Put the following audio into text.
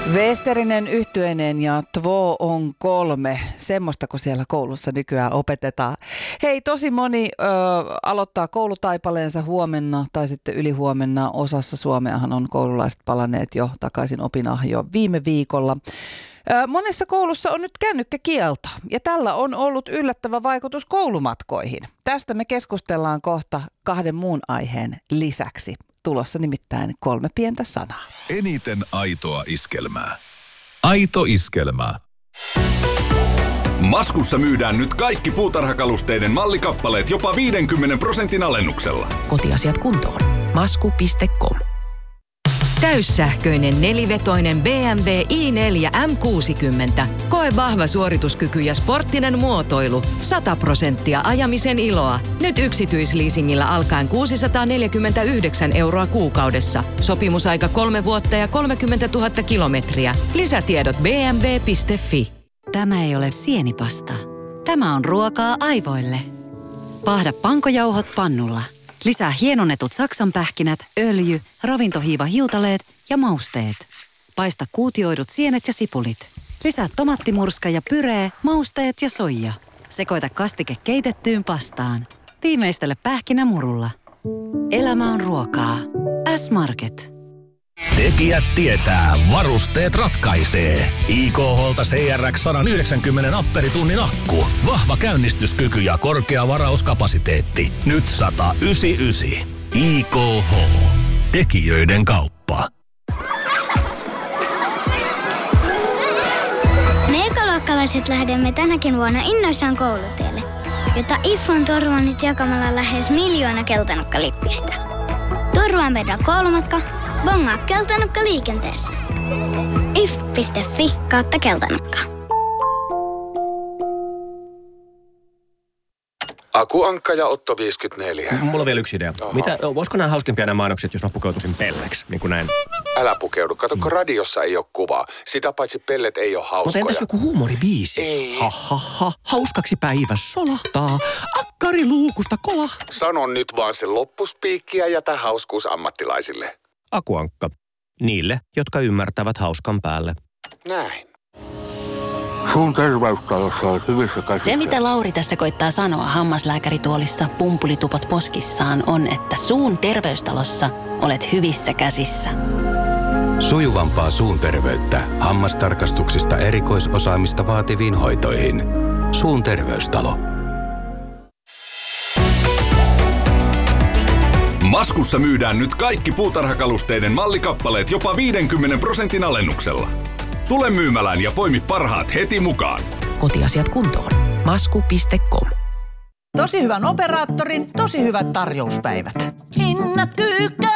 Westerinen, Yhtyeinen ja Två on kolme. Semmostako siellä koulussa nykyään opetetaan. Hei, tosi moni aloittaa koulutaipaleensa huomenna tai sitten ylihuomenna. Osassa Suomeahan on koululaiset palanneet jo takaisin opinahjoon viime viikolla. Monessa koulussa on nyt kännykkäkielto ja tällä on ollut yllättävä vaikutus koulumatkoihin. Tästä me keskustellaan kohta kahden muun aiheen lisäksi. Tulossa nimittäin 3 pientä sanaa. Eniten aitoa iskelmää. Aito iskelmää. Maskussa myydään nyt kaikki puutarhakalusteiden mallikappaleet jopa 50% alennuksella. Kotiasiat kuntoon. Masku.com. Täyssähköinen nelivetoinen BMW i4 M60. Koe vahva suorituskyky ja sporttinen muotoilu. 100% ajamisen iloa. Nyt yksityisleasingillä alkaen 649 € kuukaudessa. Sopimusaika 3 vuotta ja 30 000 kilometriä. Lisätiedot bmw.fi. Tämä ei ole sienipasta. Tämä on ruokaa aivoille. Pahda pankojauhot pannulla. Lisää hienonnetut saksanpähkinät, öljy, ravintohiivahiutaleet ja mausteet. Paista kuutioidut sienet ja sipulit. Lisää tomattimurska ja pyree, mausteet ja soija. Sekoita kastike keitettyyn pastaan. Tiimeistele pähkinämurulla. Elämä on ruokaa. S-Market. Tekijät tietää, varusteet ratkaisee. IKH:lta CRX 190 amperitunnin akku. Vahva käynnistyskyky ja korkea varauskapasiteetti. Nyt 199. IKH. Tekijöiden kauppa. Me ekaluokkalaiset lähdemme tänäkin vuonna innoissaan koulutielle, jota IF on turvannut jakamalla lähes 1 miljoona keltanukkalippistä. Turvaa meidän koulumatka. Bongaa keltanukka liikenteessä. if.fi/keltanukka. Aku Ankka ja Otto 54. Mulla on vielä yksi idea. Voisiko nämä hauskimpia nämä mainokset, jos mä pukeutuisin pelleksi, niin kuin näin? Älä pukeudu. Kato, radiossa ei ole kuvaa. Sitä paitsi pellet ei ole hauskoja. Mutta entäs joku huumoribiisi? Ei. Ha. Hauskaksi päivä solahtaa. Akkari luukusta kolah. Sano nyt vaan se loppuspiikki ja jätä hauskuus ammattilaisille. Aku Ankka. Niille, jotka ymmärtävät hauskan päälle. Näin. Suun terveystalossa olet hyvissä käsissä. Se, mitä Lauri tässä koittaa sanoa hammaslääkärituolissa pumpulitupot poskissaan, on, että suun terveystalossa olet hyvissä käsissä. Sujuvampaa suun terveyttä. Hammastarkastuksista erikoisosaamista vaativiin hoitoihin. Suun terveystalo. Maskussa myydään nyt kaikki puutarhakalusteiden mallikappaleet jopa 50% alennuksella. Tule myymälään ja poimi parhaat heti mukaan. Kotiasiat kuntoon. Masku.com. Tosi hyvän operaattorin, tosi hyvät tarjouspäivät. Hinnat kyykkä